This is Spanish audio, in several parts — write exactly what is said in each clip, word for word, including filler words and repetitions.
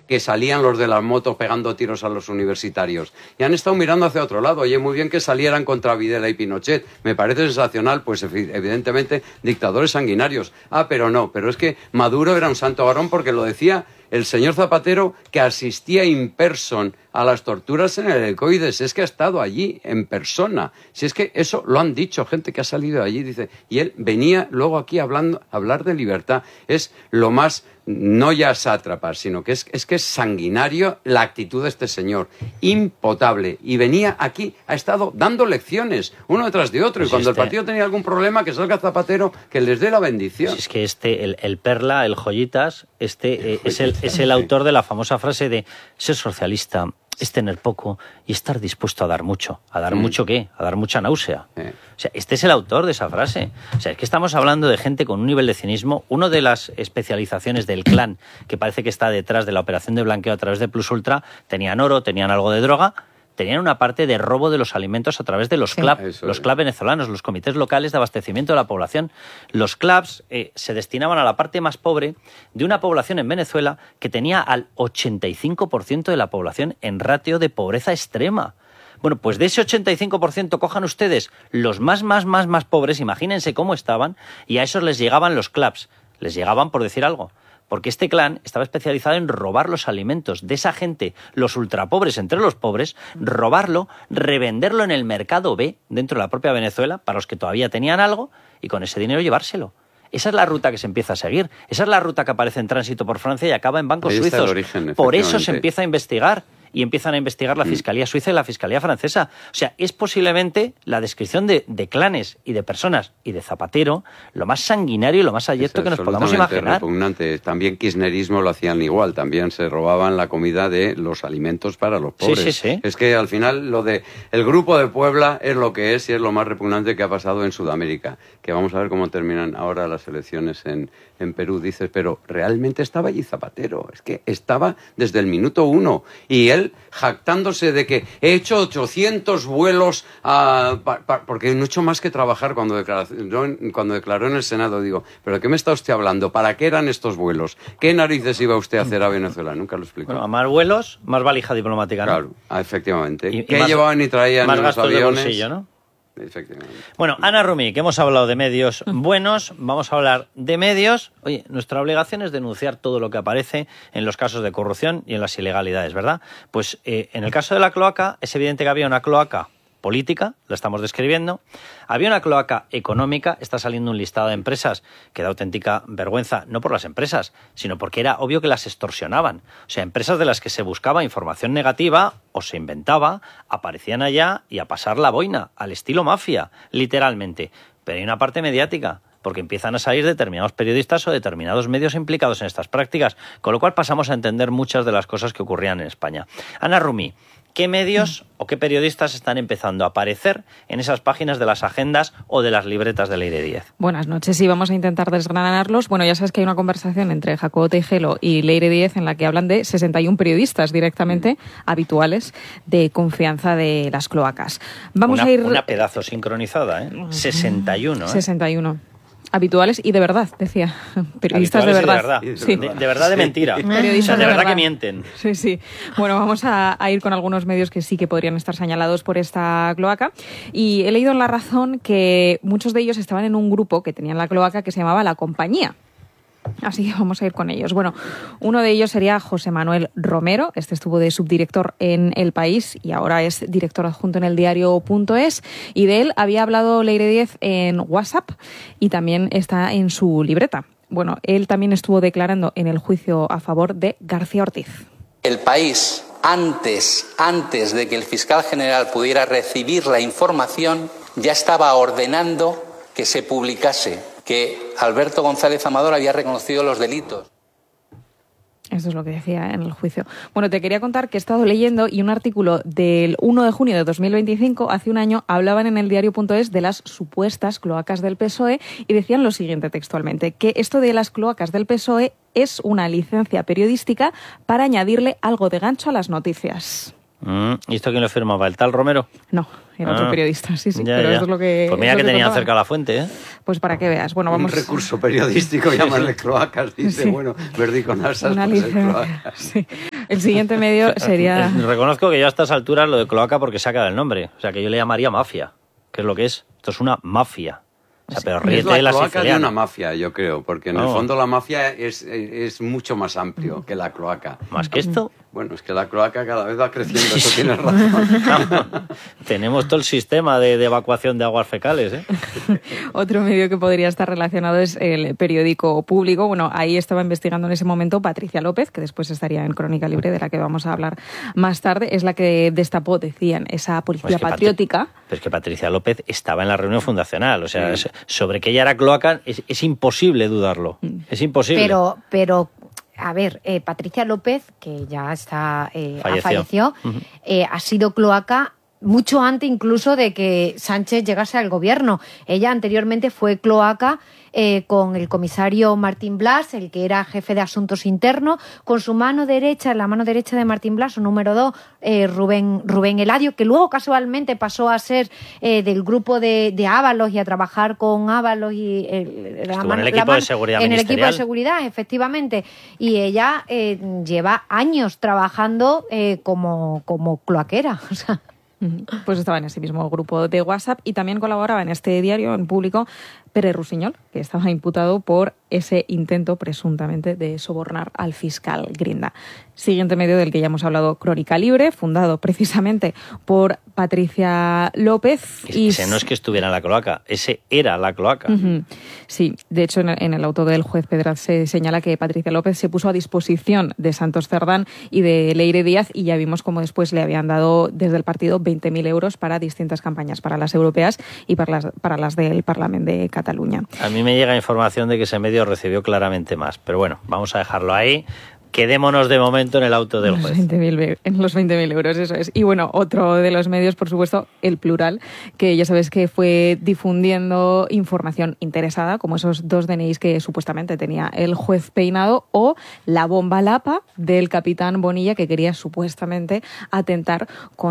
que salían los de las motos pegando tiros a los universitarios. Y han estado mirando hacia otro lado. Oye, muy bien que salieran contra Videla y Pinochet. Me parece sensacional, pues evidentemente dictadores sanguinarios. Ah, pero no, pero es que Maduro era un santo varón porque lo decía el señor Zapatero, que asistía in person a las torturas en el Helicoides. Es que ha estado allí en persona. Si es que eso lo han dicho gente que ha salido de allí, dice, y él venía luego aquí hablando, a hablar de libertad. Es lo más, no ya sátrapa, sino que es, es que es sanguinario la actitud de este señor, impotable. Y venía aquí, ha estado dando lecciones, uno detrás de otro, pues y cuando este... el partido tenía algún problema, que salga Zapatero, que les dé la bendición. Es que este, el, el Perla, el Joyitas, este eh, es, el, es el autor de la famosa frase de ser socialista es tener poco y estar dispuesto a dar mucho. ¿A dar mm. mucho qué? A dar mucha náusea. Eh. O sea, este es el autor de esa frase. O sea, es que estamos hablando de gente con un nivel de cinismo. Una de las especializaciones del clan, que parece que está detrás de la operación de blanqueo a través de Plus Ultra, tenían oro, tenían algo de droga, tenían una parte de robo de los alimentos a través de los sí. clubs, los clubs venezolanos, los comités locales de abastecimiento de la población. Los clubs eh, se destinaban a la parte más pobre de una población en Venezuela que tenía al ochenta y cinco por ciento de la población en ratio de pobreza extrema. Bueno, pues de ese ochenta y cinco por ciento cojan ustedes los más, más, más, más pobres, imagínense cómo estaban, y a esos les llegaban los clubs. Les llegaban por decir algo. Porque este clan estaba especializado en robar los alimentos de esa gente, los ultrapobres entre los pobres, robarlo, revenderlo en el mercado B, dentro de la propia Venezuela, para los que todavía tenían algo, y con ese dinero llevárselo. Esa es la ruta que se empieza a seguir. Esa es la ruta que aparece en tránsito por Francia y acaba en bancos suizos. Origen, por eso se empieza a investigar. Y empiezan a investigar la Fiscalía Suiza y la Fiscalía Francesa. O sea, es posiblemente la descripción de, de clanes y de personas y de Zapatero lo más sanguinario y lo más abyecto que nos podamos imaginar. Repugnante. También kirchnerismo lo hacían igual. También se robaban la comida de los alimentos para los pobres. Sí, sí, sí. Es que al final lo de el Grupo de Puebla es lo que es y es lo más repugnante que ha pasado en Sudamérica. Que vamos a ver cómo terminan ahora las elecciones en, en Perú. Dices, pero realmente estaba allí Zapatero. Es que estaba desde el minuto uno. Y él jactándose de que he hecho ochocientos vuelos a, pa, pa, porque no he hecho más que trabajar cuando declaró, cuando declaró en el Senado. Digo, ¿pero de qué me está usted hablando? ¿Para qué eran estos vuelos? ¿Qué narices iba usted a hacer a Venezuela? Nunca lo explicó. Bueno, a más vuelos, más valija diplomática, ¿no? Claro, efectivamente. Y, ¿Qué y más, llevaban y traían más en los gastos aviones? De bolsillo, ¿no? Efectivamente. Bueno, Ana Rumi, que hemos hablado de medios buenos, vamos a hablar de medios. Oye, nuestra obligación es denunciar todo lo que aparece en los casos de corrupción y en las ilegalidades, ¿verdad? Pues eh, en el caso de la cloaca, es evidente que había una cloaca política, la estamos describiendo. Había una cloaca económica, está saliendo un listado de empresas que da auténtica vergüenza, no por las empresas, sino porque era obvio que las extorsionaban. O sea, empresas de las que se buscaba información negativa o se inventaba, aparecían allá y a pasar la boina, al estilo mafia, literalmente. Pero hay una parte mediática, porque empiezan a salir determinados periodistas o determinados medios implicados en estas prácticas, con lo cual pasamos a entender muchas de las cosas que ocurrían en España. Ana Rumi, ¿qué medios o qué periodistas están empezando a aparecer en esas páginas de las agendas o de las libretas de Leire Díez? Buenas noches, sí, vamos a intentar desgranarlos. Bueno, ya sabes que hay una conversación entre Jacobo Teijelo y Leire Díez en la que hablan de sesenta y uno periodistas directamente habituales de confianza de las cloacas. Vamos una, a ir... Una pedazo sincronizada, ¿eh? sesenta y uno, ¿eh? sesenta y uno. Habituales y de verdad, decía. Periodistas de verdad. De verdad. Sí. De, de verdad de mentira. Sí. Periodistas o sea, de, de verdad, verdad que mienten. Sí, sí. Bueno, vamos a, a ir con algunos medios que sí que podrían estar señalados por esta cloaca. Y he leído en La Razón que muchos de ellos estaban en un grupo que tenían la cloaca que se llamaba La Compañía. Así que vamos a ir con ellos. Bueno, uno de ellos sería José Manuel Romero. Este estuvo de subdirector en El País y ahora es director adjunto en el diario punto es. Y de él había hablado Leire Díez en WhatsApp y también está en su libreta. Bueno, él también estuvo declarando en el juicio a favor de García Ortiz. El País, antes, antes de que el fiscal general pudiera recibir la información, ya estaba ordenando que se publicase que Alberto González Amador había reconocido los delitos. Eso es lo que decía en el juicio. Bueno, te quería contar que he estado leyendo y un artículo del uno de junio de dos mil veinticinco, hace un año, hablaban en el diario punto es de las supuestas cloacas del P S O E y decían lo siguiente textualmente, que esto de las cloacas del P S O E es una licencia periodística para añadirle algo de gancho a las noticias. Mm, ¿Y esto quién lo firmaba? ¿El tal Romero? No, era ah, otro periodista, sí, sí, ya, pero ya. eso es lo que... Pues mira que, que tenían contaban. cerca la fuente, ¿eh? Pues para que veas. Bueno, vamos... Un recurso periodístico, llamarle cloacas, dice, sí. bueno, Verdi con asas, una pues licencia, sí. El siguiente medio sería... Reconozco que yo a estas alturas lo de cloaca porque se ha quedado el nombre. O sea, que yo le llamaría mafia, que es lo que es. Esto es una mafia. O sea, pero Es ríete la de la cloaca de siciliana. una mafia, yo creo, porque en No. el fondo la mafia es, es mucho más amplio que la cloaca. ¿Más que esto? Bueno, es que la cloaca cada vez va creciendo, eso tienes razón. Tenemos todo el sistema de, de evacuación de aguas fecales, ¿eh? Otro medio que podría estar relacionado es el periódico Público. Bueno, ahí estaba investigando en ese momento Patricia López, que después estaría en Crónica Libre, de la que vamos a hablar más tarde. Es la que destapó, decían, esa policía Pues que patriótica. Patri- Pero es que Patricia López estaba en la reunión fundacional. O sea, Sí. es- sobre que ella era cloaca es, es imposible dudarlo. Es imposible. Pero, pero a ver, eh, Patricia López, que ya está eh, Falleció. ha fallecido, Ujú. eh, ha sido cloaca mucho antes incluso de que Sánchez llegase al gobierno. Ella anteriormente fue cloaca eh, con el comisario Martín Blas, el que era jefe de asuntos internos, con su mano derecha, la mano derecha de Martín Blas, su número dos, eh, Rubén, Rubén Eladio, que luego casualmente pasó a ser eh, del grupo de, de Ábalos y a trabajar con Ábalos y el, la Estuvo en mano- el la equipo de mano- seguridad en el equipo de ministerial. seguridad, efectivamente. Y ella eh, lleva años trabajando eh, como, como cloaquera. O sea, Ujú. Pues estaba en ese mismo grupo de WhatsApp y también colaboraba en este diario, en Público, Pere Rusiñol, que estaba imputado por ese intento presuntamente de sobornar al fiscal Grinda. Siguiente medio del que ya hemos hablado, Crónica Libre, fundado precisamente por Patricia López. Es- y Ese no es que estuviera en la cloaca, ese era la cloaca. Ujú. Sí, de hecho en el, en el auto del juez Pedraz se señala que Patricia López se puso a disposición de Santos Cerdán y de Leire Díaz y ya vimos cómo después le habían dado desde el partido veinte mil euros para distintas campañas, para las europeas y para las, para las del Parlamento de Cataluña. A mí me llega información de que ese medio recibió claramente más. Pero bueno, vamos a dejarlo ahí. Quedémonos de momento en el auto del Los juez. veinte mil ve- en los veinte mil euros, eso es. Y bueno, otro de los medios, por supuesto, El Plural, que ya sabes que fue difundiendo información interesada, como esos dos D N Is que supuestamente tenía el juez Peinado, o la bomba Lapa del capitán Bonilla, que quería supuestamente atentar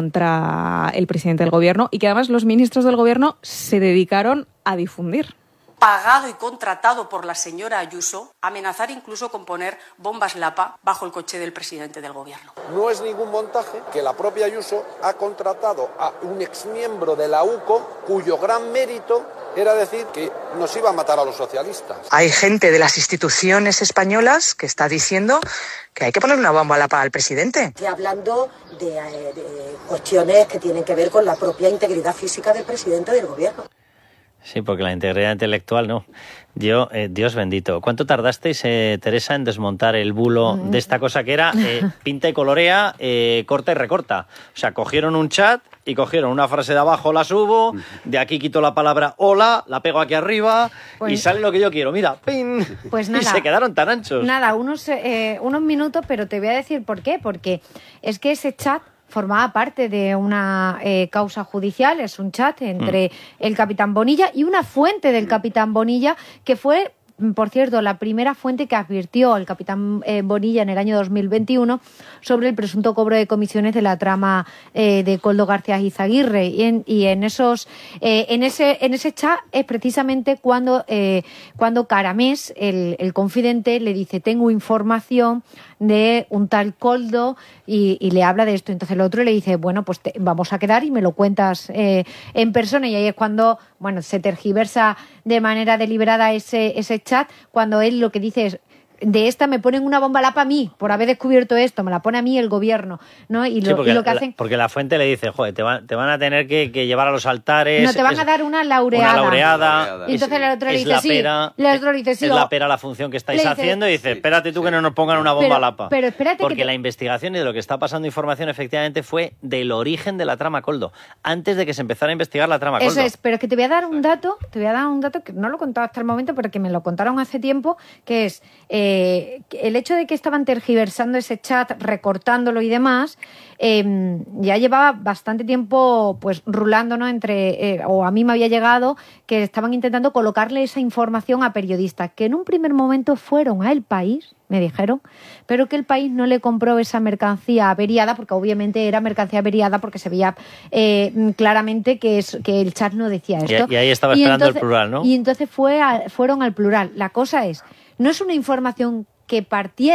contra el presidente del gobierno y que además los ministros del gobierno se dedicaron a difundir. Pagado y contratado por la señora Ayuso, amenazar incluso con poner bombas Lapa bajo el coche del presidente del gobierno. No es ningún montaje que la propia Ayuso ha contratado a un exmiembro de la U C O cuyo gran mérito era decir que nos iba a matar a los socialistas. Hay gente de las instituciones españolas que está diciendo que hay que poner una bomba a la paz al presidente. Estoy hablando de, eh, de cuestiones que tienen que ver con la propia integridad física del presidente del gobierno. Sí, porque la integridad intelectual no. Yo, eh, Dios bendito. ¿Cuánto tardasteis, eh, Teresa, en desmontar el bulo de esta cosa que era eh, pinta y colorea, eh, corta y recorta? O sea, cogieron un chat y cogieron una frase de abajo, la subo, de aquí quito la palabra hola, la pego aquí arriba Pues- y sale lo que yo quiero. Mira, ¡pin! Pues Y nada. se quedaron tan anchos. nada, unos, eh, unos minutos, pero te voy a decir por qué. Porque es que ese chat formaba parte de una eh, causa judicial, es un chat entre el capitán Bonilla y una fuente del capitán Bonilla que fue, por cierto, la primera fuente que advirtió al capitán eh, Bonilla en el año dos mil veintiuno sobre el presunto cobro de comisiones de la trama eh, de Koldo García Izaguirre. Y en, y en esos eh, en ese en ese chat es precisamente cuando eh, cuando Caramés, el, el confidente, le dice: tengo información de un tal Koldo y, y le habla de esto. Entonces el otro le dice: bueno, pues te, vamos a quedar y me lo cuentas eh, en persona. Y ahí es cuando, bueno, se tergiversa de manera deliberada ese, ese chat, cuando él lo que dice es: de esta me ponen una bomba Lapa a mí por haber descubierto esto, me la pone a mí el gobierno, ¿no? Y Sí, lo, porque, y lo que la, hacen... porque la fuente le dice, joder, te, va- te van a tener que, que llevar a los altares. No, te van es- a dar una laureada. Una laureada. Laureada. Y entonces el otro le es dice la sí, pera, el otro le dice sí, es o- la pera la función que estáis le dice- haciendo y dice, espérate tú que no nos pongan una bomba Pero- Lapa. pero espérate Porque que te- la investigación y de lo que está pasando información efectivamente fue del origen de la trama Koldo, antes de que se empezara a investigar la trama Koldo. Eso es, pero es que te voy a dar un dato, te voy a dar un dato que no lo he contado hasta el momento, pero que me lo contaron hace tiempo, que es eh, que el hecho de que estaban tergiversando ese chat, recortándolo y demás, eh, ya llevaba bastante tiempo pues rulando, ¿no? Entre, eh, o a mí me había llegado que estaban intentando colocarle esa información a periodistas, que en un primer momento fueron a El País, me dijeron, pero que El País no le compró esa mercancía averiada, porque obviamente era mercancía averiada, porque se veía eh, claramente que, es, que el chat no decía Y- esto. y ahí estaba esperando el Plural, ¿no? Y entonces fue a- fueron al Plural. La cosa es, no es una información que partiera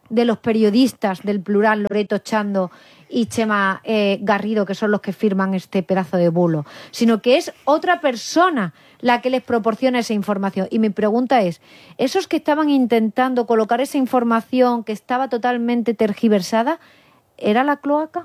de los periodistas del Plural, Loreto Chando y Chema eh, Garrido, que son los que firman este pedazo de bulo, sino que es otra persona la que les proporciona esa información. Y mi pregunta es, ¿esos que estaban intentando colocar esa información que estaba totalmente tergiversada, era la cloaca?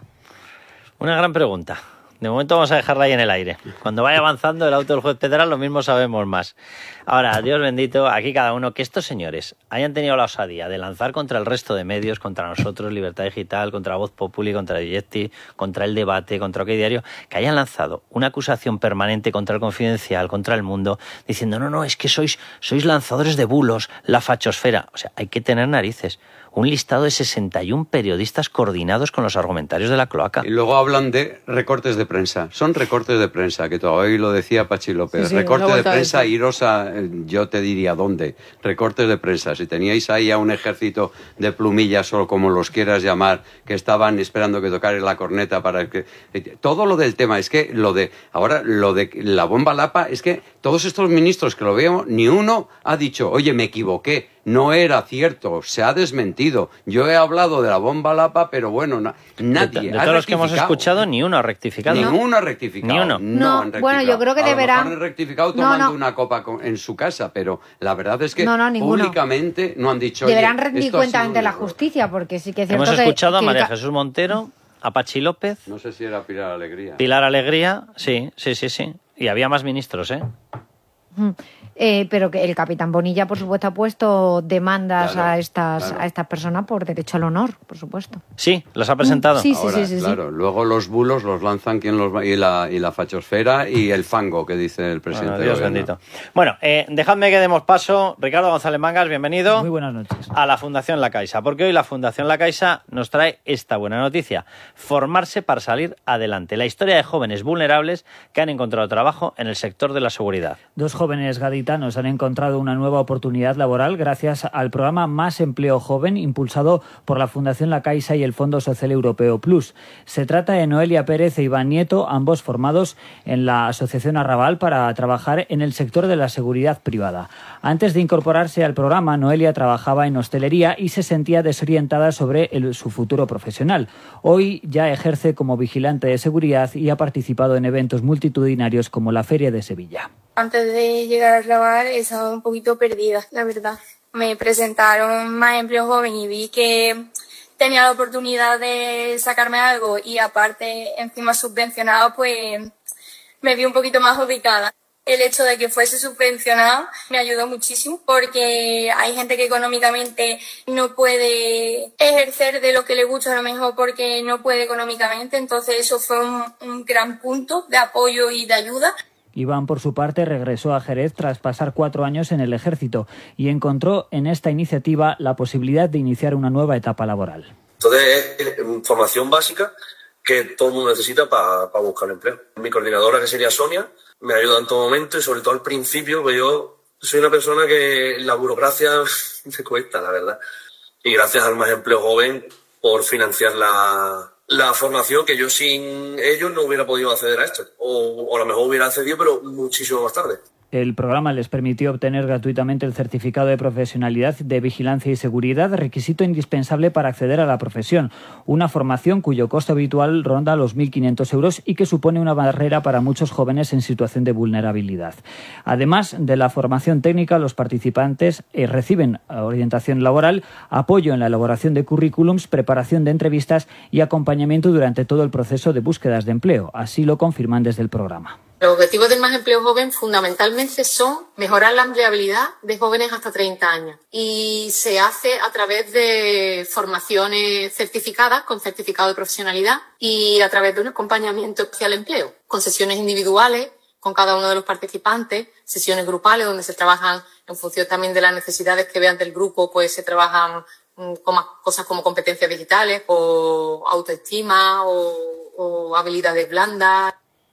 Una gran pregunta. De momento vamos a dejarla ahí en el aire. Cuando vaya avanzando el auto del juez Pedral, lo mismo sabemos más. Ahora, Dios bendito, aquí cada uno, que estos señores hayan tenido la osadía de lanzar contra el resto de medios, contra nosotros, Libertad Digital, contra Voz Populi, contra Digetti, contra El Debate, contra OK Diario, que hayan lanzado una acusación permanente contra El Confidencial, contra El Mundo, diciendo, no, no, es que sois, sois lanzadores de bulos, la fachosfera. O sea, hay que tener narices. Un listado de sesenta y uno periodistas coordinados con los argumentarios de la cloaca. Y luego hablan de recortes de prensa. Son recortes de prensa, que todavía lo decía Pachi López. Sí, sí, recortes de prensa, iros a, yo te diría dónde. Recortes de prensa. Si teníais ahí a un ejército de plumillas o como los quieras llamar, que estaban esperando que tocara la corneta para que... Todo lo del tema, es que lo de... Ahora, lo de la bomba Lapa, es que todos estos ministros que lo vemos, ni uno ha dicho, oye, me equivoqué. No era cierto, se ha desmentido. Yo he hablado de la bomba Lapa, pero bueno, na, nadie de, de ha todos los que hemos escuchado, ni uno ha rectificado. Ni uno ha rectificado. Ni uno. No, no bueno, yo creo que a deberán... lo mejor han rectificado tomando no, no. una copa con, en su casa, pero la verdad es que no, no, públicamente no han dicho... Deberán rendir cuentas ante la justicia, porque sí que es cierto hemos que... Hemos escuchado que a María el... Jesús Montero, a Pachi López... No sé si era Pilar Alegría. Pilar Alegría, sí, sí, sí, sí. Y había más ministros, ¿eh? Mm. Eh, pero que el capitán Bonilla, por supuesto, ha puesto demandas claro, a estas claro. a estas personas por derecho al honor, por supuesto. Sí, los ha presentado. Sí, sí, Ahora, sí, sí, sí. claro, luego los bulos los lanzan quien los va- y la y la fachosfera y el fango que dice el presidente. Bueno, Dios del gobierno. bendito. Bueno, eh, dejadme que demos paso. Ricardo González Mangas, bienvenido. Muy buenas noches. A la Fundación La Caixa, porque hoy la Fundación La Caixa nos trae esta buena noticia: formarse para salir adelante. La historia de jóvenes vulnerables que han encontrado trabajo en el sector de la seguridad. Dos jóvenes gaditanos han encontrado una nueva oportunidad laboral gracias al programa Más Empleo Joven, impulsado por la Fundación La Caixa y el Fondo Social Europeo Plus. Se trata de Noelia Pérez e Iván Nieto, ambos formados en la Asociación Arrabal para trabajar en el sector de la seguridad privada. Antes de incorporarse al programa, Noelia trabajaba en hostelería y se sentía desorientada sobre el, su futuro profesional. Hoy ya ejerce como vigilante de seguridad y ha participado en eventos multitudinarios como la Feria de Sevilla. Antes de llegar a trabajar estaba un poquito perdida, la verdad. Me presentaron Más Empleo Joven y vi que tenía la oportunidad de sacarme algo y aparte encima subvencionado, pues me vi un poquito más ubicada. El hecho de que fuese subvencionado me ayudó muchísimo porque hay gente que económicamente no puede ejercer de lo que le gusta a lo mejor porque no puede económicamente. Entonces eso fue un, un gran punto de apoyo y de ayuda. Iván, por su parte, regresó a Jerez tras pasar cuatro años en el ejército y encontró en esta iniciativa la posibilidad de iniciar una nueva etapa laboral. Entonces, es formación básica que todo el mundo necesita para pa buscar empleo. Mi coordinadora, que sería Sonia, me ayuda en todo momento y sobre todo al principio, porque yo soy una persona que la burocracia me cuesta, la verdad. Y gracias al Más Empleo Joven por financiar la... la formación, que yo sin ellos no hubiera podido acceder a esto. O, o a lo mejor hubiera accedido, pero muchísimo más tarde. El programa les permitió obtener gratuitamente el certificado de profesionalidad de vigilancia y seguridad, requisito indispensable para acceder a la profesión. Una formación cuyo coste habitual ronda los mil quinientos euros y que supone una barrera para muchos jóvenes en situación de vulnerabilidad. Además de la formación técnica, los participantes eh, reciben orientación laboral, apoyo en la elaboración de currículums, preparación de entrevistas y acompañamiento durante todo el proceso de búsquedas de empleo. Así lo confirman desde el programa. Los objetivos del Más Empleo Joven fundamentalmente son mejorar la empleabilidad de jóvenes hasta treinta años y se hace a través de formaciones certificadas con certificado de profesionalidad y a través de un acompañamiento hacia el empleo, con sesiones individuales con cada uno de los participantes, sesiones grupales donde se trabajan en función también de las necesidades que vean del grupo, pues se trabajan con más cosas como competencias digitales o autoestima o, o habilidades blandas.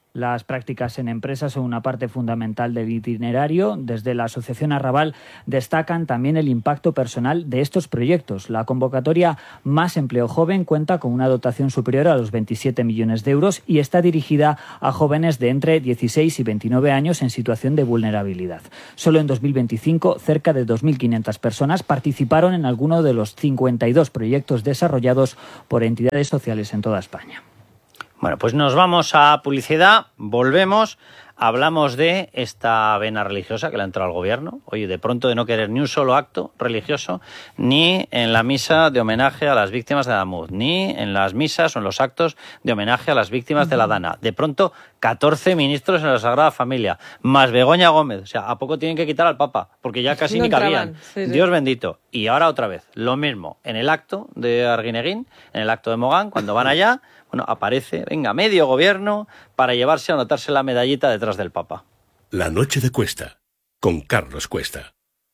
Las prácticas en empresas son una parte fundamental del itinerario. Desde la Asociación Arrabal destacan también el impacto personal de estos proyectos. La convocatoria Más Empleo Joven cuenta con una dotación superior a los veintisiete millones de euros y está dirigida a jóvenes de entre dieciséis y veintinueve años en situación de vulnerabilidad. Solo en dos mil veinticinco, cerca de dos mil quinientas personas participaron en alguno de los cincuenta y dos proyectos desarrollados por entidades sociales en toda España. Bueno, pues nos vamos a publicidad, volvemos, hablamos de esta vena religiosa que le ha entrado al gobierno. Oye, de pronto de no querer ni un solo acto religioso, ni en la misa de homenaje a las víctimas de Adamuz, ni en las misas o en los actos de homenaje a las víctimas de la Dana. De pronto, catorce ministros en la Sagrada Familia, más Begoña Gómez. O sea, ¿a poco tienen que quitar al Papa? Porque ya casi No ni cabían. entraban, sí, sí. Dios bendito. Y ahora otra vez, lo mismo, en el acto de Arguineguín, en el acto de Mogán, cuando van allá, bueno, aparece, venga, medio gobierno para llevarse a anotarse la medallita detrás del Papa. La noche de Cuesta, con Carlos Cuesta.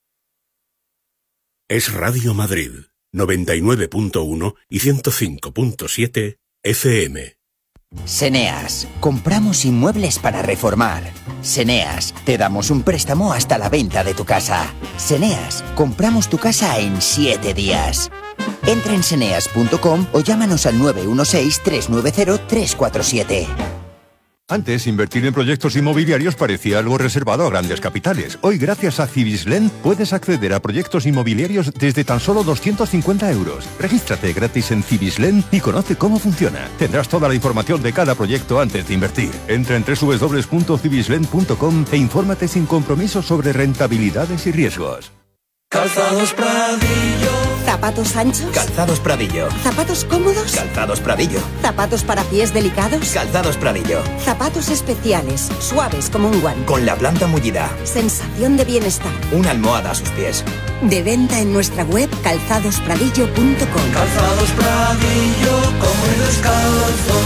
Es Radio Madrid, noventa y nueve punto uno y ciento cinco punto siete F M. Seneas, compramos inmuebles para reformar. Seneas, te damos un préstamo hasta la venta de tu casa. Seneas, compramos tu casa en siete días. Entra en seneas punto com o llámanos al nueve uno seis, tres nueve cero, tres cuatro siete. Antes, invertir en proyectos inmobiliarios parecía algo reservado a grandes capitales. Hoy, gracias a Cibislen, puedes acceder a proyectos inmobiliarios desde tan solo doscientos cincuenta euros. Regístrate gratis en Cibislen y conoce cómo funciona. Tendrás toda la información de cada proyecto antes de invertir. Entra en doble u doble u doble u punto cibislen punto com e infórmate sin compromiso sobre rentabilidades y riesgos. Calzados Pradillo. ¿Zapatos anchos? Calzados Pradillo. ¿Zapatos cómodos? Calzados Pradillo. ¿Zapatos para pies delicados? Calzados Pradillo. Zapatos especiales, suaves como un guante. Con la planta mullida. Sensación de bienestar. Una almohada a sus pies. De venta en nuestra web calzados pradillo punto com. Calzados Pradillo, como el descalzo.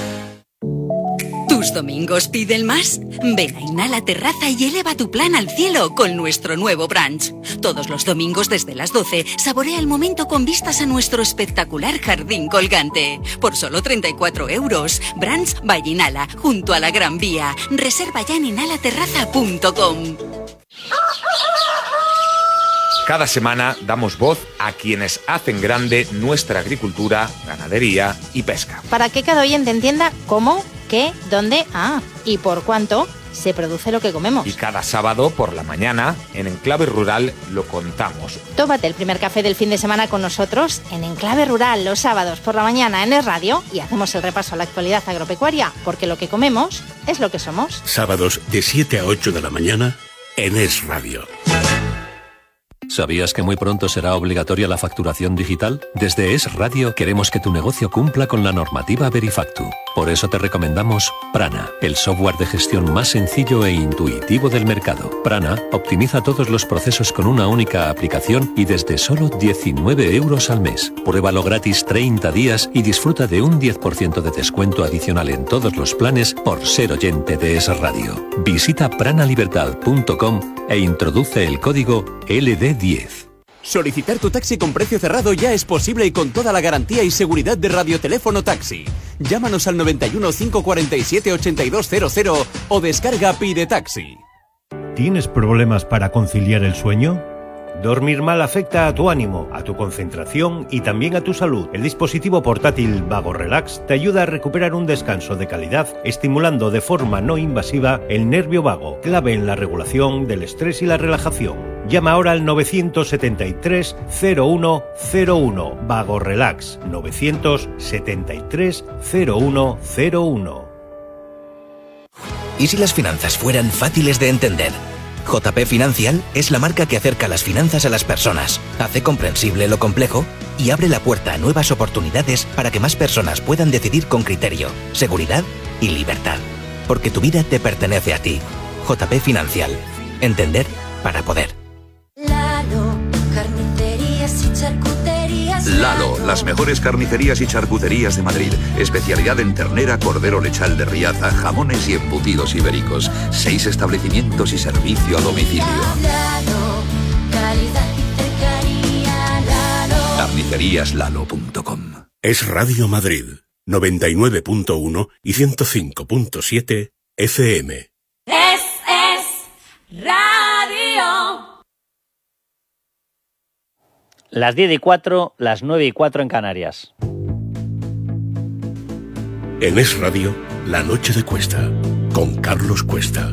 ¿Tus domingos piden más? Ven a Inhala Terraza y eleva tu plan al cielo con nuestro nuevo brunch. Todos los domingos desde las doce, saborea el momento con vistas a nuestro espectacular jardín colgante. Por solo treinta y cuatro euros. Brunch by Inhala, junto a la Gran Vía. Reserva ya en inhala terraza punto com. Cada semana damos voz a quienes hacen grande nuestra agricultura, ganadería y pesca. Para que cada oyente entienda cómo, qué, dónde, ah, y por cuánto se produce lo que comemos. Y cada sábado por la mañana, en Enclave Rural, lo contamos. Tómate el primer café del fin de semana con nosotros en Enclave Rural los sábados por la mañana en Es Radio y hacemos el repaso a la actualidad agropecuaria, porque lo que comemos es lo que somos. Sábados de siete a ocho de la mañana en Es Radio. ¿Sabías que muy pronto será obligatoria la facturación digital? Desde Es Radio queremos que tu negocio cumpla con la normativa Verifactu. Por eso te recomendamos Prana, el software de gestión más sencillo e intuitivo del mercado. Prana optimiza todos los procesos con una única aplicación y desde solo diecinueve euros al mes. Pruébalo gratis treinta días y disfruta de un diez por ciento de descuento adicional en todos los planes por ser oyente de Es Radio. Visita prana libertad punto com e introduce el código L D diez. Solicitar tu taxi con precio cerrado ya es posible y con toda la garantía y seguridad de Radioteléfono Taxi. Llámanos al noventa y uno, cinco cuarenta y siete, ochenta y dos cero cero o descarga Pide Taxi. ¿Tienes problemas para conciliar el sueño? Dormir mal afecta a tu ánimo, a tu concentración y también a tu salud. El dispositivo portátil Vago Relax te ayuda a recuperar un descanso de calidad, estimulando de forma no invasiva el nervio vago, clave en la regulación del estrés y la relajación. Llama ahora al novecientos setenta y tres, cero uno cero uno. Vago Relax, novecientos setenta y tres, cero uno cero uno. ¿Y si las finanzas fueran fáciles de entender? J P Financial es la marca que acerca las finanzas a las personas, hace comprensible lo complejo y abre la puerta a nuevas oportunidades para que más personas puedan decidir con criterio, seguridad y libertad. Porque tu vida te pertenece a ti. J P Financial. Entender para poder. Lalo, carnicerías y charcuterías. Lalo, las mejores carnicerías y charcuterías de Madrid. Especialidad en ternera, cordero lechal de Riaza, jamones y embutidos ibéricos. Seis establecimientos y servicio a domicilio. Lalo, calidad y cercanía. Lalo. carnicerías lalo punto com. Es Radio Madrid, noventa y nueve punto uno y ciento cinco punto siete F M. Es, es radio. Las diez y cuatro, las nueve y cuatro en Canarias. En Es Radio, La Noche de Cuesta, con Carlos Cuesta.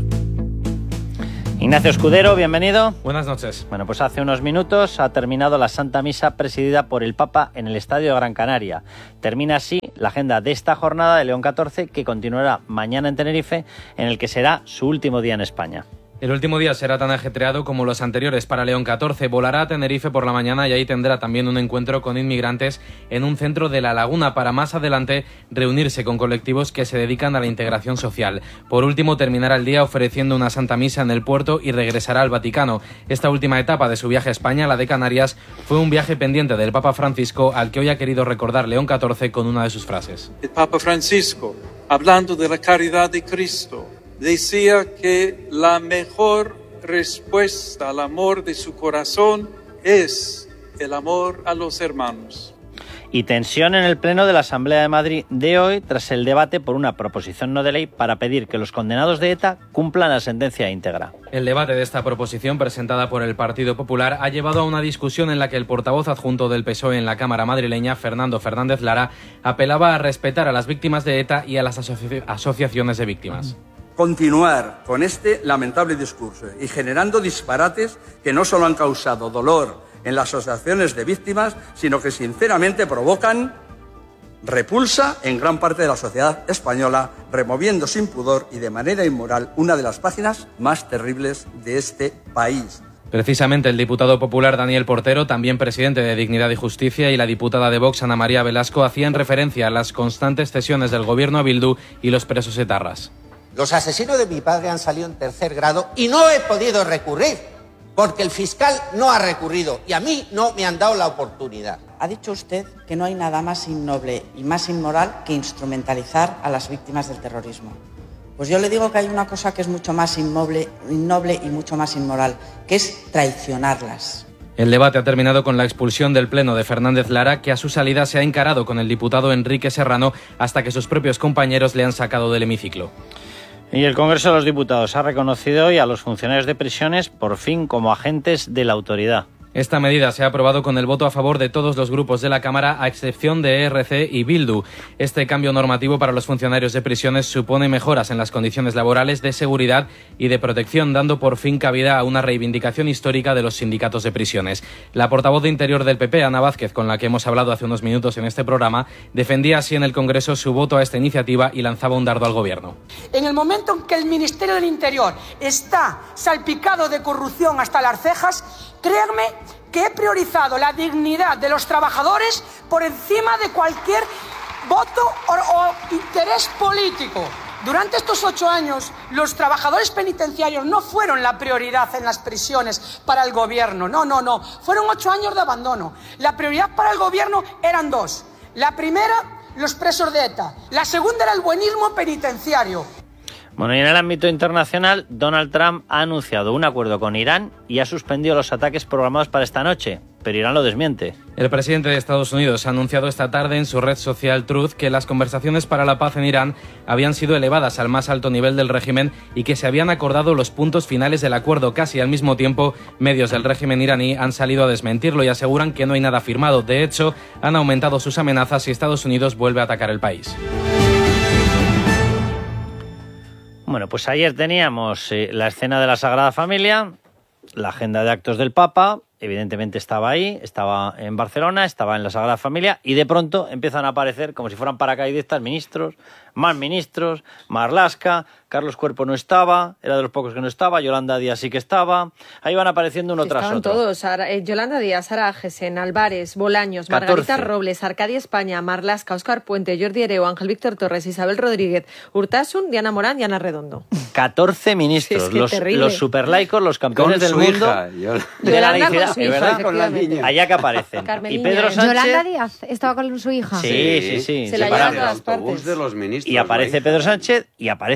Ignacio Escudero, bienvenido. Buenas noches. Bueno, pues hace unos minutos ha terminado la Santa Misa presidida por el Papa en el Estadio de Gran Canaria. Termina así la agenda de esta jornada de León catorce, que continuará mañana en Tenerife, en el que será su último día en España. El último día será tan ajetreado como los anteriores para León catorce. Volará a Tenerife por la mañana y ahí tendrá también un encuentro con inmigrantes en un centro de La Laguna para más adelante reunirse con colectivos que se dedican a la integración social. Por último, terminará el día ofreciendo una Santa Misa en el puerto y regresará al Vaticano. Esta última etapa de su viaje a España, la de Canarias, fue un viaje pendiente del Papa Francisco, al que hoy ha querido recordar León catorce con una de sus frases. El Papa Francisco, hablando de la caridad de Cristo, decía que la mejor respuesta al amor de su corazón es el amor a los hermanos. Y tensión en el Pleno de la Asamblea de Madrid de hoy tras el debate por una proposición no de ley para pedir que los condenados de ETA cumplan la sentencia íntegra. El debate de esta proposición presentada por el Partido Popular ha llevado a una discusión en la que el portavoz adjunto del P S O E en la Cámara madrileña, Fernando Fernández Lara, apelaba a respetar a las víctimas de ETA y a las asoci- asociaciones de víctimas. Continuar con este lamentable discurso y generando disparates que no solo han causado dolor en las asociaciones de víctimas, sino que sinceramente provocan repulsa en gran parte de la sociedad española, removiendo sin pudor y de manera inmoral una de las páginas más terribles de este país. Precisamente el diputado popular Daniel Portero, también presidente de Dignidad y Justicia, y la diputada de Vox Ana María Velasco hacían referencia a las constantes cesiones del gobierno a Bildu y los presos etarras. Los asesinos de mi padre han salido en tercer grado y no he podido recurrir, porque el fiscal no ha recurrido y a mí no me han dado la oportunidad. Ha dicho usted que no hay nada más innoble y más inmoral que instrumentalizar a las víctimas del terrorismo. Pues yo le digo que hay una cosa que es mucho más innoble, innoble y mucho más inmoral, que es traicionarlas. El debate ha terminado con la expulsión del Pleno de Fernández Lara, que a su salida se ha encarado con el diputado Enrique Serrano hasta que sus propios compañeros le han sacado del hemiciclo. Y el Congreso de los Diputados ha reconocido hoy a los funcionarios de prisiones por fin como agentes de la autoridad. Esta medida se ha aprobado con el voto a favor de todos los grupos de la Cámara, a excepción de E R C y Bildu. Este cambio normativo para los funcionarios de prisiones supone mejoras en las condiciones laborales, de seguridad y de protección, dando por fin cabida a una reivindicación histórica de los sindicatos de prisiones. La portavoz de Interior del P P, Ana Vázquez, con la que hemos hablado hace unos minutos en este programa, defendía así en el Congreso su voto a esta iniciativa y lanzaba un dardo al Gobierno. En el momento en que el Ministerio del Interior está salpicado de corrupción hasta las cejas, créanme que he priorizado la dignidad de los trabajadores por encima de cualquier voto o, o interés político. Durante estos ocho años, los trabajadores penitenciarios no fueron la prioridad en las prisiones para el gobierno. No, no, no. Fueron ocho años de abandono. La prioridad para el gobierno eran dos. La primera, los presos de ETA. La segunda era el buenismo penitenciario. Bueno, y en el ámbito internacional, Donald Trump ha anunciado un acuerdo con Irán y ha suspendido los ataques programados para esta noche, pero Irán lo desmiente. El presidente de Estados Unidos ha anunciado esta tarde en su red social Truth que las conversaciones para la paz en Irán habían sido elevadas al más alto nivel del régimen y que se habían acordado los puntos finales del acuerdo. Casi al mismo tiempo, medios del régimen iraní han salido a desmentirlo y aseguran que no hay nada firmado. De hecho, han aumentado sus amenazas si Estados Unidos vuelve a atacar el país. Bueno, pues ayer teníamos eh, la escena de la Sagrada Familia, la agenda de actos del Papa, evidentemente estaba ahí, estaba en Barcelona, estaba en la Sagrada Familia y de pronto empiezan a aparecer como si fueran paracaidistas ministros, más ministros, Marlaska, Carlos Cuerpo no estaba, era de los pocos que no estaba, Yolanda Díaz sí que estaba, ahí van apareciendo uno tras Estaban otro. todos, Ara, eh, Yolanda Díaz, Sara Gesen, Álvarez, Bolaños, catorce. Margarita Robles, Arcadia España, Marlaska, Óscar Puente, Jordi Hereu, Ángel Víctor Torres, Isabel Rodríguez, Urtasun, Diana Morán y Ana Redondo. catorce ministros, Sí, es que los, terrible. los superlaicos, los campeones Con del su mundo hija, Yol- de la Yolanda con laicidad, su ¿es hija, verdad? Con la niña. Allá que aparecen. Carmen Y Niña, Pedro ¿eh? Sánchez... Yolanda Díaz estaba con su hija. Sí, sí, sí. Se la separados. llevan a todas Autobús partes. de los ministros. Y aparece la hija. Pedro Sánchez y aparece Begoña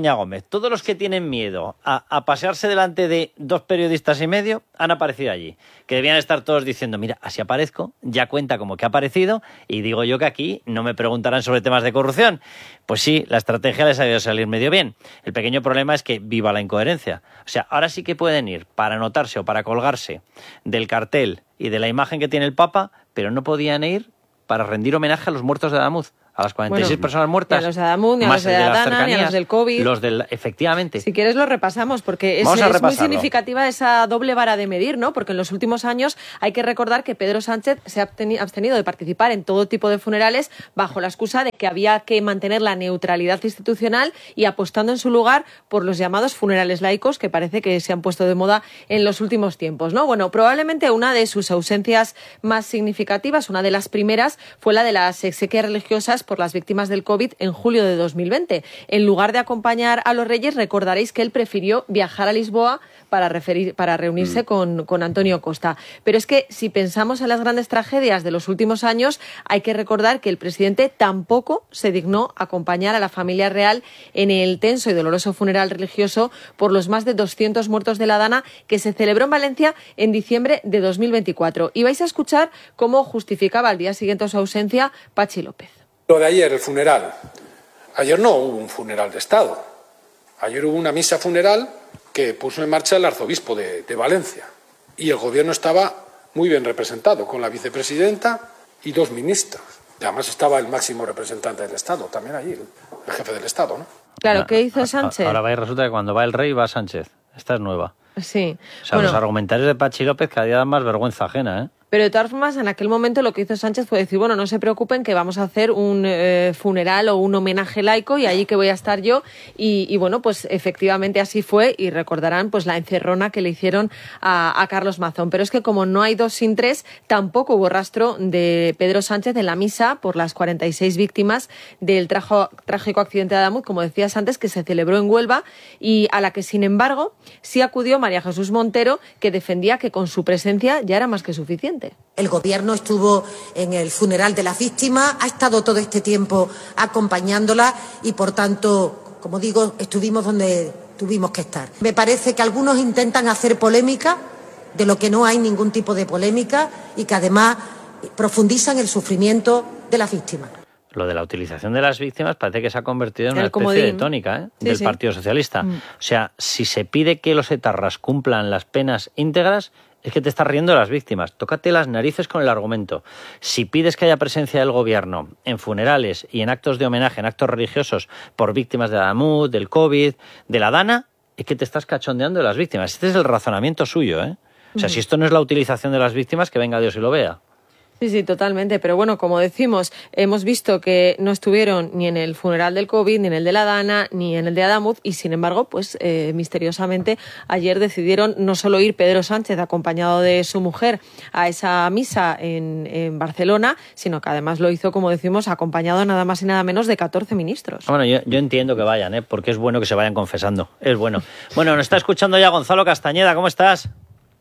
Begoña Gómez. Todos los que tienen miedo a, a pasearse delante de dos periodistas y medio han aparecido allí. Que debían estar todos diciendo, mira, así aparezco, ya cuenta como que ha aparecido y digo yo que aquí no me preguntarán sobre temas de corrupción. Pues sí, la estrategia les ha ido a salir medio bien. El pequeño problema es que viva la incoherencia. O sea, ahora sí que pueden ir para anotarse o para colgarse del cartel y de la imagen que tiene el Papa, pero no podían ir para rendir homenaje a los muertos de Adamuz. A las cuarenta y seis bueno, personas muertas. Ni a los de Adamuz, ni a los de Adana, ni a los del COVID. Los del, efectivamente. Si quieres lo repasamos, porque es, es muy significativa esa doble vara de medir, ¿no? Porque en los últimos años hay que recordar que Pedro Sánchez se ha abstenido de participar en todo tipo de funerales bajo la excusa de que había que mantener la neutralidad institucional y apostando en su lugar por los llamados funerales laicos, que parece que se han puesto de moda en los últimos tiempos, ¿no? Bueno, probablemente una de sus ausencias más significativas, una de las primeras, fue la de las exequias religiosas por las víctimas del COVID en julio de dos mil veinte. En lugar de acompañar a los reyes, recordaréis que él prefirió viajar a Lisboa para, referir, para reunirse mm. con, con Antonio Costa. Pero es que si pensamos en las grandes tragedias de los últimos años, hay que recordar que el presidente tampoco se dignó acompañar a la familia real en el tenso y doloroso funeral religioso por los más de doscientos muertos de la Dana que se celebró en Valencia en diciembre de dos mil veinticuatro. Y vais a escuchar cómo justificaba al día siguiente su ausencia Pachi López. Lo de ayer, el funeral. Ayer no hubo un funeral de Estado. Ayer hubo una misa funeral que puso en marcha el arzobispo de, de Valencia. Y el gobierno estaba muy bien representado, con la vicepresidenta y dos ministros. Y además estaba el máximo representante del Estado, también allí, el, el jefe del Estado, ¿no? Claro, ¿qué hizo Sánchez? Ahora va y resulta que cuando va el rey va Sánchez. Esta es nueva. Sí. O sea, bueno, los argumentarios de Pachi López cada día dan más vergüenza ajena, ¿eh? Pero de todas formas, en aquel momento lo que hizo Sánchez fue decir, bueno, no se preocupen que vamos a hacer un eh, funeral o un homenaje laico y allí que voy a estar yo. Y, y bueno, pues efectivamente así fue y recordarán pues la encerrona que le hicieron a, a Carlos Mazón. Pero es que como no hay dos sin tres, tampoco hubo rastro de Pedro Sánchez en la misa por las cuarenta y seis víctimas del trajo, trágico accidente de Adamuz, como decías antes, que se celebró en Huelva y a la que, sin embargo, sí acudió María Jesús Montero, que defendía que con su presencia ya era más que suficiente. El gobierno estuvo en el funeral de las víctimas, ha estado todo este tiempo acompañándola y, por tanto, como digo, estuvimos donde tuvimos que estar. Me parece que algunos intentan hacer polémica de lo que no hay ningún tipo de polémica y que además profundizan el sufrimiento de las víctimas. Lo de la utilización de las víctimas parece que se ha convertido en una el especie comodín. de tónica ¿eh? sí, del sí. Partido Socialista. Mm. O sea, si se pide que los etarras cumplan las penas íntegras, es que te estás riendo de las víctimas. Tócate las narices con el argumento. Si pides que haya presencia del gobierno en funerales y en actos de homenaje, en actos religiosos por víctimas de Adamuz, del COVID, de la Dana, es que te estás cachondeando de las víctimas. Este es el razonamiento suyo, ¿eh? O sea, mm. si esto no es la utilización de las víctimas, que venga Dios y lo vea. Sí, sí, totalmente. Pero bueno, como decimos, hemos visto que no estuvieron ni en el funeral del COVID, ni en el de la Dana, ni en el de Adamuz, y sin embargo, pues eh, misteriosamente ayer decidieron no solo ir Pedro Sánchez acompañado de su mujer a esa misa en, en Barcelona, sino que además lo hizo, como decimos, acompañado nada más y nada menos de catorce ministros. Bueno, yo, yo entiendo que vayan, ¿eh? Porque es bueno que se vayan confesando. Es bueno. Bueno, nos está escuchando ya Gonzalo Castañeda. ¿Cómo estás?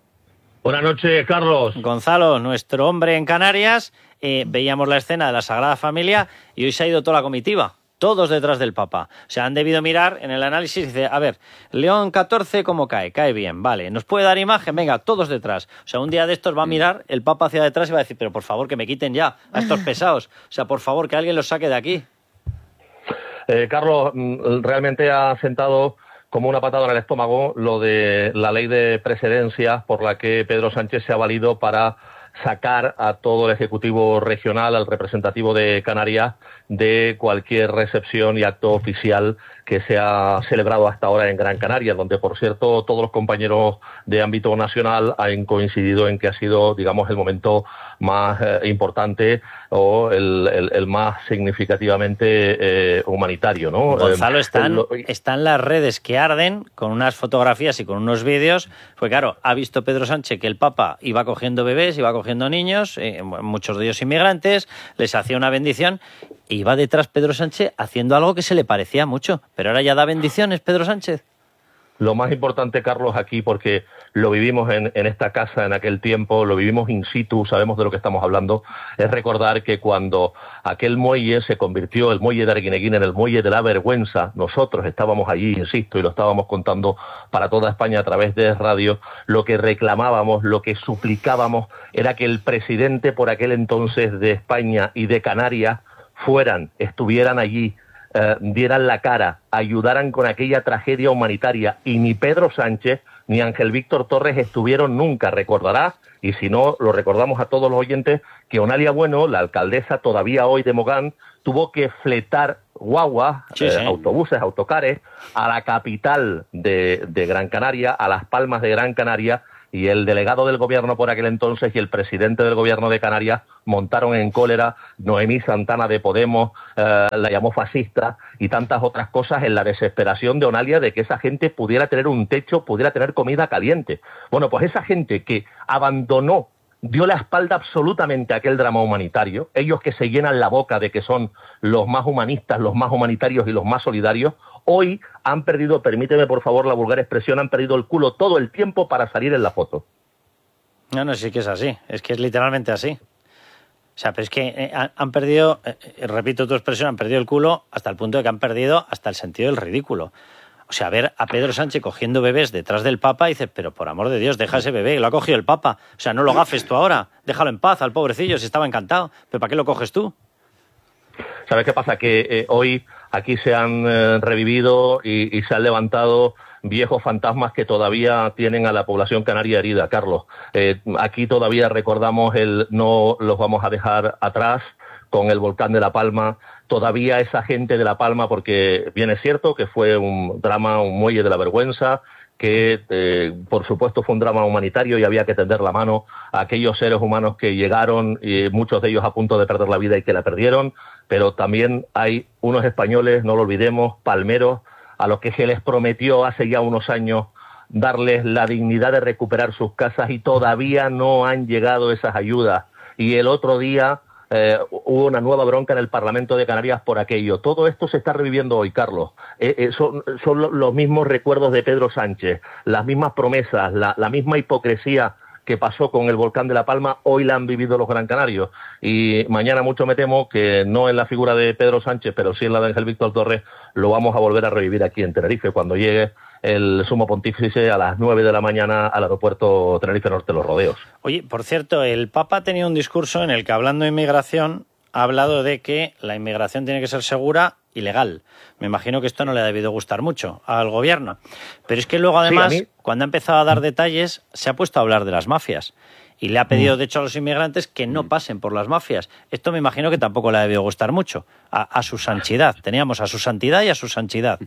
Buenas noches, Carlos. Gonzalo, nuestro hombre en Canarias, eh, veíamos la escena de la Sagrada Familia y hoy se ha ido toda la comitiva, todos detrás del Papa. O sea, han debido mirar en el análisis y dice, a ver, León catorce, ¿cómo cae? Cae bien, vale. ¿Nos puede dar imagen? Venga, todos detrás. O sea, un día de estos va a mirar el Papa hacia detrás y va a decir, pero por favor, que me quiten ya a estos pesados. O sea, por favor, que alguien los saque de aquí. Eh, Carlos, realmente ha sentado como una patada en el estómago lo de la ley de precedencia por la que Pedro Sánchez se ha valido para sacar a todo el Ejecutivo regional, al representativo de Canarias, de cualquier recepción y acto oficial que se ha celebrado hasta ahora en Gran Canaria, donde, por cierto, todos los compañeros de ámbito nacional han coincidido en que ha sido, digamos, el momento más eh, importante o el, el, el más significativamente eh, humanitario, ¿no? Gonzalo, están, eh, el, están las redes que arden con unas fotografías y con unos vídeos, pues claro, ha visto Pedro Sánchez que el Papa iba cogiendo bebés, iba cogiendo niños, eh, muchos de ellos inmigrantes, les hacía una bendición y iba detrás Pedro Sánchez haciendo algo que se le parecía mucho, pero ahora ya da bendiciones Pedro Sánchez. Lo más importante, Carlos, aquí, porque lo vivimos en, en esta casa en aquel tiempo, lo vivimos in situ, sabemos de lo que estamos hablando, es recordar que cuando aquel muelle se convirtió, el muelle de Arguineguín, en el muelle de la vergüenza, nosotros estábamos allí, insisto, y lo estábamos contando para toda España a través de radio, lo que reclamábamos, lo que suplicábamos era que el presidente por aquel entonces de España y de Canarias fueran, estuvieran allí, Eh, dieran la cara, ayudaran con aquella tragedia humanitaria, y ni Pedro Sánchez ni Ángel Víctor Torres estuvieron nunca. Recordará, y si no, lo recordamos a todos los oyentes, que Onalia Bueno, la alcaldesa todavía hoy de Mogán, tuvo que fletar guaguas, sí, eh, sí. autobuses, autocares, a la capital de, de Gran Canaria, a Las Palmas de Gran Canaria, y el delegado del gobierno por aquel entonces y el presidente del gobierno de Canarias montaron en cólera. Noemí Santana de Podemos eh, la llamó fascista y tantas otras cosas, en la desesperación de Onalia de que esa gente pudiera tener un techo, pudiera tener comida caliente. Bueno, pues esa gente que abandonó, dio la espalda absolutamente a aquel drama humanitario, ellos que se llenan la boca de que son los más humanistas, los más humanitarios y los más solidarios, hoy han perdido, permíteme por favor la vulgar expresión, han perdido el culo todo el tiempo para salir en la foto. No, no, sí que es así, es que es literalmente así. O sea, pero es que eh, han perdido, eh, repito tu expresión, han perdido el culo hasta el punto de que han perdido hasta el sentido del ridículo. O sea, ver a Pedro Sánchez cogiendo bebés detrás del Papa y dices, pero por amor de Dios, deja ese bebé, lo ha cogido el Papa. O sea, no lo gafes tú ahora, déjalo en paz al pobrecillo, si estaba encantado. ¿Pero para qué lo coges tú? ¿Sabes qué pasa? Que eh, hoy aquí se han eh, revivido y, y se han levantado viejos fantasmas que todavía tienen a la población canaria herida, Carlos. Eh, aquí todavía recordamos el no los vamos a dejar atrás con el volcán de La Palma. Todavía esa gente de La Palma, porque bien es cierto que fue un drama, un muelle de la vergüenza, que eh, por supuesto fue un drama humanitario y había que tender la mano a aquellos seres humanos que llegaron, y muchos de ellos a punto de perder la vida y que la perdieron, pero también hay unos españoles, no lo olvidemos, palmeros, a los que se les prometió hace ya unos años darles la dignidad de recuperar sus casas y todavía no han llegado esas ayudas. Y el otro día Eh, hubo una nueva bronca en el Parlamento de Canarias por aquello. Todo esto se está reviviendo hoy, Carlos. Eh, eh, son son los mismos recuerdos de Pedro Sánchez, las mismas promesas, la, la misma hipocresía que pasó con el volcán de La Palma, hoy la han vivido los gran canarios. Y mañana mucho me temo que no en la figura de Pedro Sánchez, pero sí en la de Ángel Víctor Torres, lo vamos a volver a revivir aquí en Tenerife, cuando llegue el sumo pontífice a las nueve de la mañana al aeropuerto Tenerife Norte Los Rodeos. Oye, por cierto, el Papa ha tenido un discurso en el que, hablando de inmigración, ha hablado de que la inmigración tiene que ser segura y legal. Me imagino que esto no le ha debido gustar mucho al gobierno. Pero es que luego, además, sí, cuando ha empezado a dar detalles, se ha puesto a hablar de las mafias. Y le ha pedido, de hecho, a los inmigrantes que no pasen por las mafias. Esto me imagino que tampoco le ha debido gustar mucho. A, a su santidad. Teníamos a su santidad y a su santidad.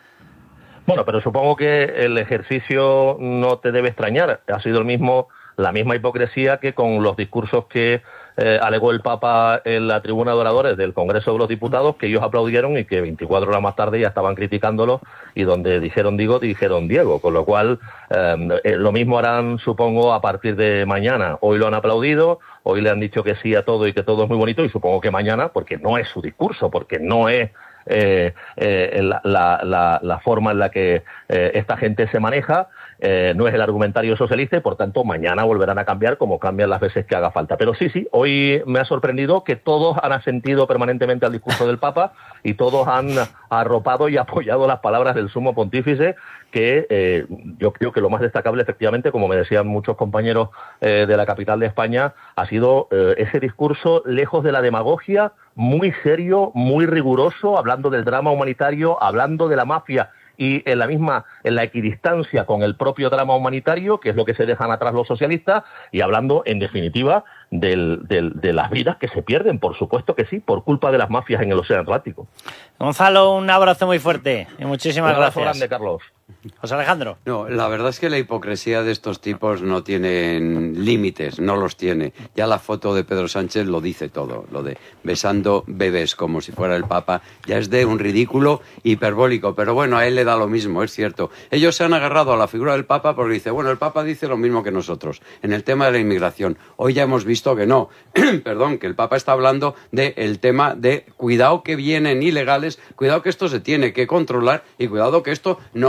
Bueno, pero supongo que el ejercicio no te debe extrañar. Ha sido el mismo, la misma hipocresía que con los discursos que eh, alegó el Papa en la tribuna de oradores del Congreso de los Diputados, que ellos aplaudieron y que veinticuatro horas más tarde ya estaban criticándolo, y donde dijeron digo, dijeron Diego, con lo cual eh, lo mismo harán, supongo, a partir de mañana. Hoy lo han aplaudido, hoy le han dicho que sí a todo y que todo es muy bonito, y supongo que mañana, porque no es su discurso, porque no es Eh, eh, la, la, la forma en la que eh, esta gente se maneja, eh, no es el argumentario socialista, y por tanto mañana volverán a cambiar como cambian las veces que haga falta. Pero sí, sí, hoy me ha sorprendido que todos han asentido permanentemente al discurso del Papa y todos han arropado y apoyado las palabras del sumo pontífice, que eh, yo creo que lo más destacable, efectivamente, como me decían muchos compañeros eh, de la capital de España, ha sido eh, ese discurso lejos de la demagogia, muy serio, muy riguroso, hablando del drama humanitario, hablando de la mafia y en la misma, en la equidistancia con el propio drama humanitario, que es lo que se dejan atrás los socialistas, y hablando, en definitiva, del, del, de las vidas que se pierden, por supuesto que sí, por culpa de las mafias en el Océano Atlántico. Gonzalo, un abrazo muy fuerte y muchísimas un abrazo gracias. grande, Carlos. José Alejandro. No, la verdad es que la hipocresía de estos tipos no tiene límites, no los tiene. Ya la foto de Pedro Sánchez lo dice todo, lo de besando bebés como si fuera el Papa, ya es de un ridículo hiperbólico, pero bueno, a él le da lo mismo, es cierto. Ellos se han agarrado a la figura del Papa porque dice, bueno, el Papa dice lo mismo que nosotros en el tema de la inmigración. Hoy ya hemos visto que no, perdón, que el Papa está hablando del tema de cuidado que vienen ilegales, cuidado que esto se tiene que controlar y cuidado que esto no puede ser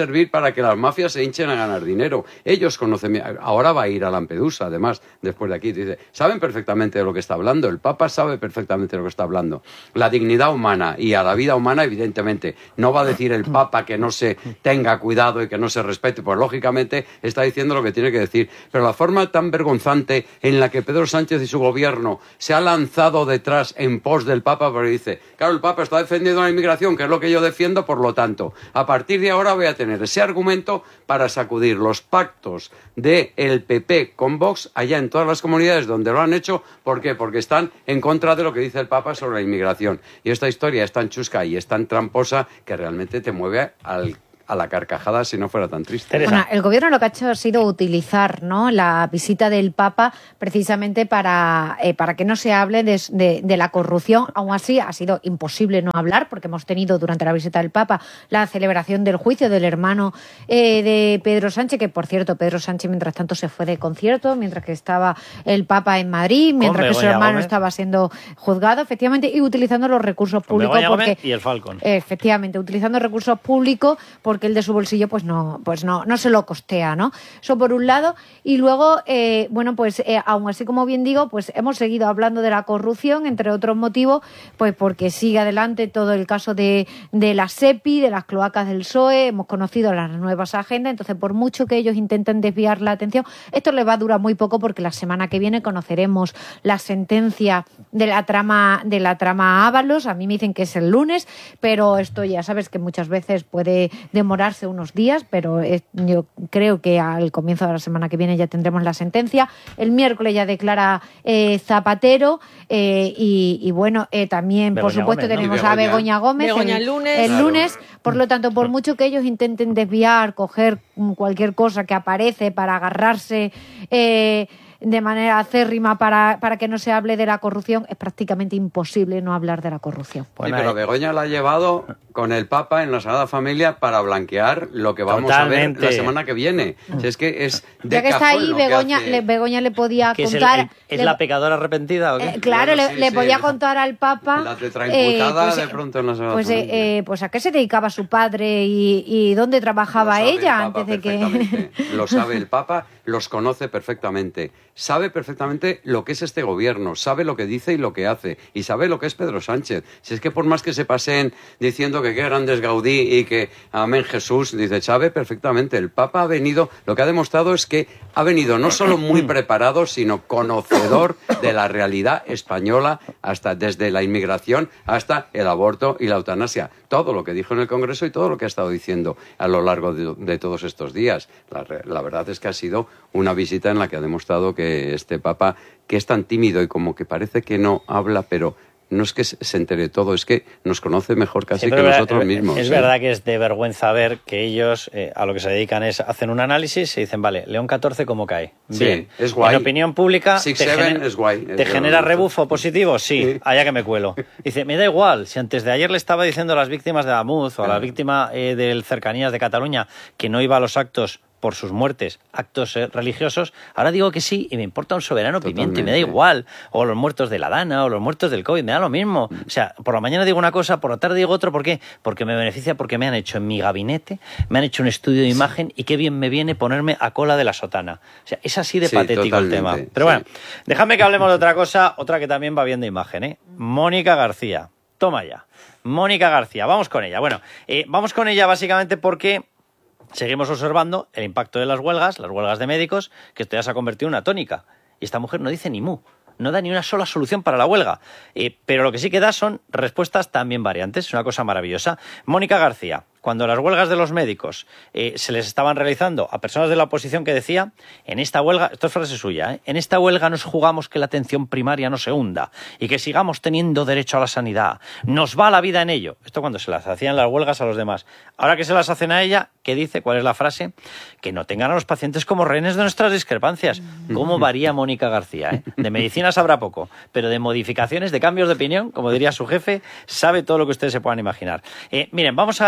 servir para que las mafias se hinchen a ganar dinero. Ellos conocen... Ahora va a ir a Lampedusa, además, después de aquí. Dice, saben perfectamente de lo que está hablando. El Papa sabe perfectamente de lo que está hablando. La dignidad humana y a la vida humana, evidentemente. No va a decir el Papa que no se tenga cuidado y que no se respete. Pues, lógicamente, está diciendo lo que tiene que decir. Pero la forma tan vergonzante en la que Pedro Sánchez y su gobierno se ha lanzado detrás en pos del Papa, porque dice, claro, el Papa está defendiendo la inmigración, que es lo que yo defiendo, por lo tanto, a partir de ahora voy a tener ese argumento para sacudir los pactos del P P con Vox allá en todas las comunidades donde lo han hecho. ¿Por qué? Porque están en contra de lo que dice el Papa sobre la inmigración. Y esta historia es tan chusca y es tan tramposa que realmente te mueve al a la carcajada si no fuera tan triste. Bueno, el gobierno lo que ha hecho ha sido utilizar, ¿no?, la visita del Papa precisamente para, eh, para que no se hable de, de, de la corrupción. Aún así, ha sido imposible no hablar, porque hemos tenido durante la visita del Papa la celebración del juicio del hermano eh, de Pedro Sánchez, que por cierto, Pedro Sánchez mientras tanto se fue de concierto, mientras que estaba el Papa en Madrid, mientras que su hermano Gómez. estaba siendo juzgado, efectivamente, y utilizando los recursos públicos. Porque, y el Falcon. Efectivamente, utilizando recursos públicos porque el de su bolsillo pues no pues no no se lo costea, ¿no? Eso por un lado. Y luego, eh, bueno, pues eh, aún así, como bien digo, pues hemos seguido hablando de la corrupción, entre otros motivos, pues porque sigue adelante todo el caso de, de la SEPI, de las cloacas del P S O E, hemos conocido las nuevas agendas, entonces por mucho que ellos intenten desviar la atención, esto les va a durar muy poco, porque la semana que viene conoceremos la sentencia de la trama de la trama Ábalos. A mí me dicen que es el lunes, pero esto ya sabes que muchas veces puede demorarse unos días, pero es, yo creo que al comienzo de la semana que viene ya tendremos la sentencia. El miércoles ya declara eh, Zapatero eh, y, y bueno, eh, también Begoña por supuesto Gómez, tenemos ¿no? a Begoña Gómez Begoña el, el lunes, el claro. lunes. Por lo tanto, por mucho que ellos intenten desviar, coger cualquier cosa que aparece para agarrarse eh, de manera acérrima para, para que no se hable de la corrupción, es prácticamente imposible no hablar de la corrupción. Sí, pero Begoña la ha llevado con el Papa en la Sagrada Familia para blanquear lo que vamos Totalmente. a ver la semana que viene. Si es que es de ya que está cajón ahí, lo que Begoña, hace. le, Begoña le podía ¿Que contar... ¿Es, el, el, ¿es le, la pecadora arrepentida o qué? Eh, claro, Bueno, le, sí, le sí, podía el- contar al Papa... La tetraimputada pues, de pronto en la Sagrada Pues, Familia. eh, eh, pues a qué se dedicaba su padre y, y dónde trabajaba Lo sabe ella el Papa antes de que... perfectamente. Lo sabe el Papa, los conoce perfectamente. Sabe perfectamente lo que es este gobierno, sabe lo que dice y lo que hace, y sabe lo que es Pedro Sánchez. Si es que por más que se pasen diciendo que qué grandes Gaudí y que amén Jesús, dice, sabe perfectamente. El Papa ha venido, lo que ha demostrado es que ha venido no solo muy preparado, sino conocedor de la realidad española, hasta desde la inmigración hasta el aborto y la eutanasia. Todo lo que dijo en el Congreso y todo lo que ha estado diciendo a lo largo de, de todos estos días. La, la verdad es que ha sido una visita en la que ha demostrado que este Papa, que es tan tímido y como que parece que no habla, pero no es que se entere todo, es que nos conoce mejor casi Sí, que pero nosotros es, mismos. Es ¿eh? verdad que es de vergüenza ver que ellos eh, a lo que se dedican es hacen un análisis y dicen, vale, León catorce, ¿cómo cae? Sí, Bien. es guay. En opinión pública, Six te, Seven gener- es guay. ¿te Es genera guay. rebufo positivo? Sí, allá que me cuelo. Dice, me da igual, si antes de ayer le estaba diciendo a las víctimas de Amuz o a la víctima eh, del Cercanías de Cataluña que no iba a los actos por sus muertes, actos eh, religiosos, ahora digo que sí y me importa un soberano pimiento y me da igual, o los muertos de la Dana o los muertos del COVID, me da lo mismo. O sea, por la mañana digo una cosa, por la tarde digo otro, ¿por qué? Porque me beneficia, porque me han hecho en mi gabinete, me han hecho un estudio de imagen y qué bien me viene ponerme a cola de la sotana. O sea, es así de Sí, patético totalmente, el tema. Pero bueno, sí. déjame que hablemos de otra cosa, otra que también va bien de imagen, ¿eh? Mónica García, toma ya. Mónica García, vamos con ella. Bueno, eh, vamos con ella básicamente porque seguimos observando el impacto de las huelgas, las huelgas de médicos, que esto ya se ha convertido en una tónica. Y esta mujer no dice ni mu, no da ni una sola solución para la huelga. Eh, pero lo que sí que da son respuestas también variantes, es una cosa maravillosa. Mónica García, cuando las huelgas de los médicos eh, se les estaban realizando a personas de la oposición que decía, en esta huelga, esto es frase suya, ¿eh? en esta huelga nos jugamos que la atención primaria no se hunda y que sigamos teniendo derecho a la sanidad. Nos va la vida en ello. Esto cuando se las hacían las huelgas a los demás. Ahora que se las hacen a ella, ¿qué dice? ¿Cuál es la frase? Que no tengan a los pacientes como rehenes de nuestras discrepancias. ¿Cómo varía Mónica García? ¿eh? De medicina sabrá poco, pero de modificaciones, de cambios de opinión, como diría su jefe, sabe todo lo que ustedes se puedan imaginar. Eh, miren, vamos a, con los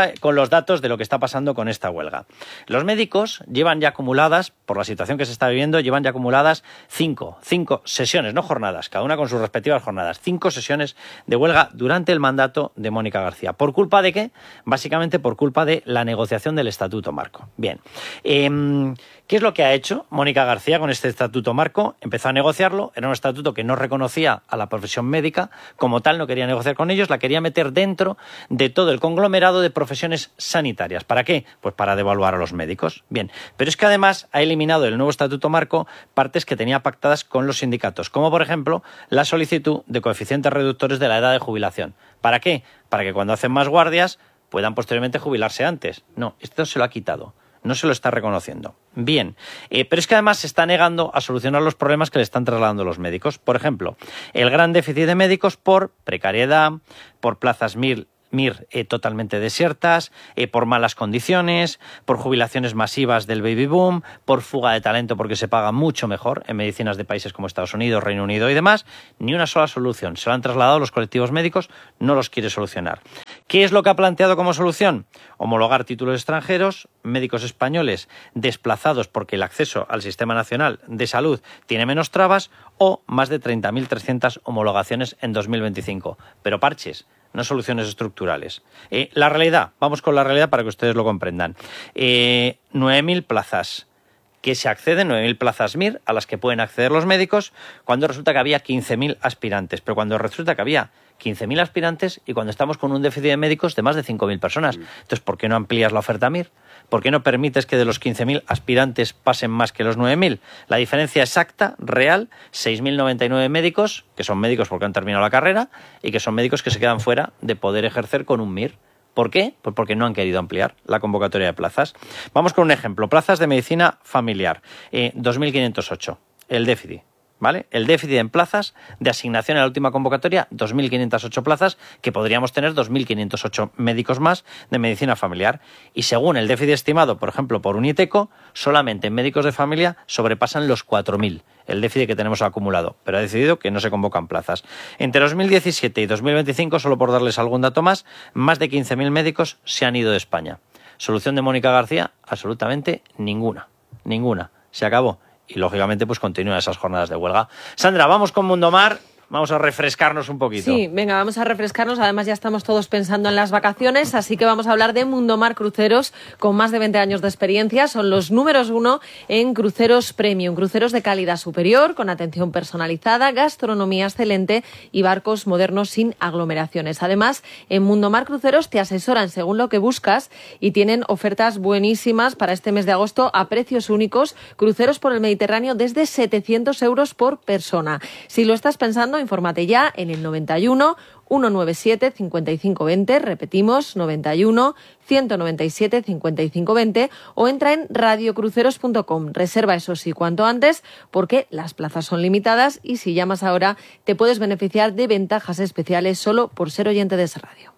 los datos de lo que está pasando con esta huelga. Los médicos llevan ya acumuladas, por la situación que se está viviendo, llevan ya acumuladas cinco, cinco sesiones, no jornadas, cada una con sus respectivas jornadas, cinco sesiones de huelga durante el mandato de Mónica García. ¿Por culpa de qué? Básicamente por culpa de la negociación del Estatuto Marco. Bien, eh, ¿qué es lo que ha hecho Mónica García con este Estatuto Marco? Empezó a negociarlo, era un estatuto que no reconocía a la profesión médica, como tal no quería negociar con ellos, la quería meter dentro de todo el conglomerado de profesiones sanitarias. ¿Para qué? Pues para devaluar a los médicos. Bien, pero es que además ha eliminado del nuevo Estatuto Marco partes que tenía pactadas con los sindicatos, como por ejemplo la solicitud de coeficientes reductores de la edad de jubilación. ¿Para qué? Para que cuando hacen más guardias puedan posteriormente jubilarse antes. No, esto se lo ha quitado. No se lo está reconociendo. Bien, eh, pero es que además se está negando a solucionar los problemas que le están trasladando los médicos. Por ejemplo, el gran déficit de médicos por precariedad, por plazas MIR, MIR eh, totalmente desiertas, eh, por malas condiciones, por jubilaciones masivas del baby boom, por fuga de talento porque se paga mucho mejor en medicinas de países como Estados Unidos, Reino Unido y demás. Ni una sola solución. Se lo han trasladado los colectivos médicos, no los quiere solucionar. ¿Qué es lo que ha planteado como solución? Homologar títulos extranjeros, médicos españoles desplazados porque el acceso al Sistema Nacional de Salud tiene menos trabas, o más de treinta mil trescientas homologaciones en dos mil veinticinco. Pero parches, no soluciones estructurales. Eh, la realidad, vamos con la realidad para que ustedes lo comprendan. Eh, nueve mil plazas que se acceden, nueve mil plazas MIR a las que pueden acceder los médicos, cuando resulta que había quince mil aspirantes, pero cuando resulta que había quince mil aspirantes y cuando estamos con un déficit de médicos de más de cinco mil personas. Entonces, ¿por qué no amplías la oferta MIR? ¿Por qué no permites que de los quince mil aspirantes pasen más que los nueve mil? La diferencia exacta, real, seis mil noventa y nueve médicos, que son médicos porque han terminado la carrera, y que son médicos que se quedan fuera de poder ejercer con un MIR. ¿Por qué? Pues porque no han querido ampliar la convocatoria de plazas. Vamos con un ejemplo. Plazas de medicina familiar. Eh, dos mil quinientos ocho. El déficit. ¿Vale? El déficit en plazas de asignación en la última convocatoria, dos mil quinientas ocho plazas, que podríamos tener dos mil quinientos ocho médicos más de medicina familiar. Y según el déficit estimado, por ejemplo, por Uniteco, solamente en médicos de familia sobrepasan los cuatro mil, el déficit que tenemos acumulado, pero ha decidido que no se convocan plazas. Entre dos mil diecisiete y dos mil veinticinco, solo por darles algún dato más, más de quince mil médicos se han ido de España. Solución de Mónica García, absolutamente ninguna. Ninguna. Se acabó. Y, lógicamente, pues continúan esas jornadas de huelga. Sandra, vamos con Mundomar. Vamos a refrescarnos un poquito. Sí, venga, vamos a refrescarnos. Además, ya estamos todos pensando en las vacaciones, así que vamos a hablar de Mundomar Cruceros, con más de veinte años de experiencia. Son los números uno en cruceros premium, cruceros de calidad superior, con atención personalizada, gastronomía excelente y barcos modernos sin aglomeraciones. Además, en Mundomar Cruceros te asesoran según lo que buscas y tienen ofertas buenísimas para este mes de agosto a precios únicos. Cruceros por el Mediterráneo desde setecientos euros por persona. Si lo estás pensando, infórmate ya en el noventa y uno, ciento noventa y siete, cincuenta y cinco veinte, repetimos, noventa y uno, ciento noventa y siete, cincuenta y cinco veinte, o entra en radiocruceros punto com. Reserva, eso sí, cuanto antes, porque las plazas son limitadas y si llamas ahora te puedes beneficiar de ventajas especiales solo por ser oyente de esa radio.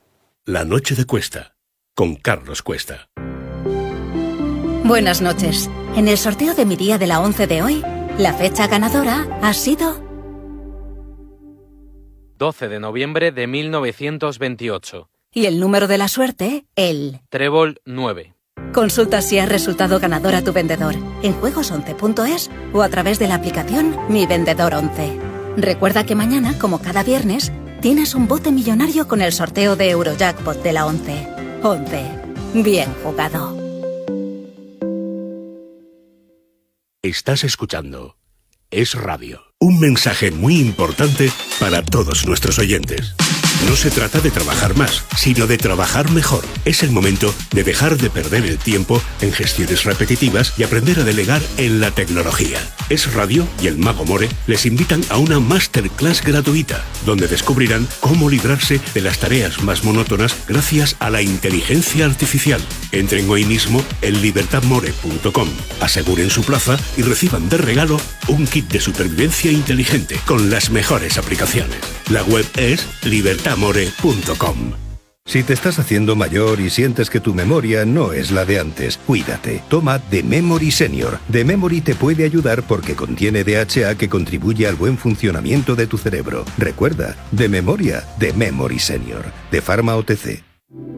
La noche de Cuesta, con Carlos Cuesta. Buenas noches. En el sorteo de mi día de la once de hoy, la fecha ganadora ha sido doce de noviembre de mil novecientos veintiocho. Y el número de la suerte, el Trébol nueve. Consulta si has resultado ganador a tu vendedor en juegos once punto es o a través de la aplicación Mi Vendedor once. Recuerda que mañana, como cada viernes, tienes un bote millonario con el sorteo de Eurojackpot de la once. once. Bien jugado. Estás escuchando Es Radio. Un mensaje muy importante para todos nuestros oyentes. No se trata de trabajar más, sino de trabajar mejor. Es el momento de dejar de perder el tiempo en gestiones repetitivas y aprender a delegar en la tecnología. Es Radio y el Mago More les invitan a una masterclass gratuita, donde descubrirán cómo librarse de las tareas más monótonas gracias a la inteligencia artificial. Entren hoy mismo en libertad more punto com, aseguren su plaza y reciban de regalo un kit de supervivencia inteligente con las mejores aplicaciones. La web es libertad more punto com. Si te estás haciendo mayor y sientes que tu memoria no es la de antes, cuídate. Toma The Memory Senior. The Memory te puede ayudar porque contiene D H A que contribuye al buen funcionamiento de tu cerebro. Recuerda, de memoria, The Memory Senior. De Pharma O T C.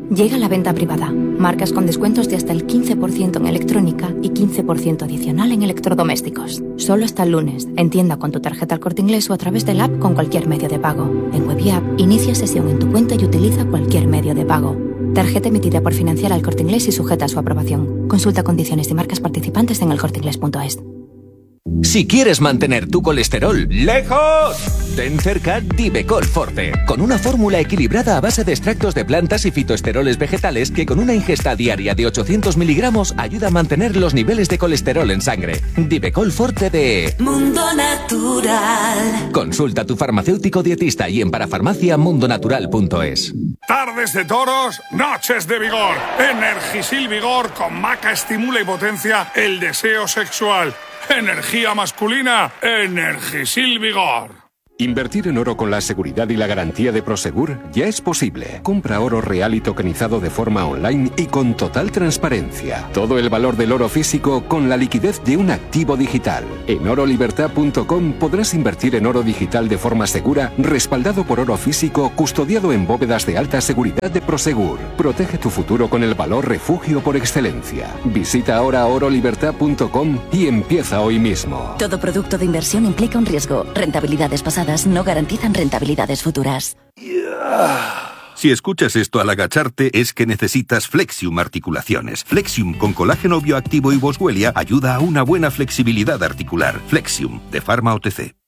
Llega la venta privada. Marcas con descuentos de hasta el quince por ciento en electrónica y quince por ciento adicional en electrodomésticos. Solo hasta el lunes. En tienda con tu tarjeta El Corte Inglés o a través del app con cualquier medio de pago. En web y app, inicia sesión en tu cuenta y utiliza cualquier medio de pago. Tarjeta emitida por Financiera El Corte Inglés y sujeta a su aprobación. Consulta condiciones y marcas participantes en el corte inglés punto es. Si quieres mantener tu colesterol lejos, ten cerca Divecol Forte, con una fórmula equilibrada a base de extractos de plantas y fitoesteroles vegetales que con una ingesta diaria de ochocientos miligramos ayuda a mantener los niveles de colesterol en sangre. Divecol Forte de Mundo Natural. Consulta a tu farmacéutico dietista y en parafarmacia mundonatural punto es. Tardes de toros, noches de vigor. Energisil Vigor con maca estimula y potencia el deseo sexual. Energía masculina, Energisil Vigor. Invertir en oro con la seguridad y la garantía de Prosegur ya es posible. Compra oro real y tokenizado de forma online y con total transparencia. Todo el valor del oro físico con la liquidez de un activo digital. En oro libertad punto com podrás invertir en oro digital de forma segura, respaldado por oro físico, custodiado en bóvedas de alta seguridad de Prosegur. Protege tu futuro con el valor refugio por excelencia. Visita ahora oro libertad punto com y empieza hoy mismo. Todo producto de inversión implica un riesgo. Rentabilidades pasadas no garantizan rentabilidades futuras. Si escuchas esto al agacharte es que necesitas Flexium Articulaciones. Flexium con colágeno bioactivo y Boswellia ayuda a una buena flexibilidad articular. Flexium de Pharma O T C.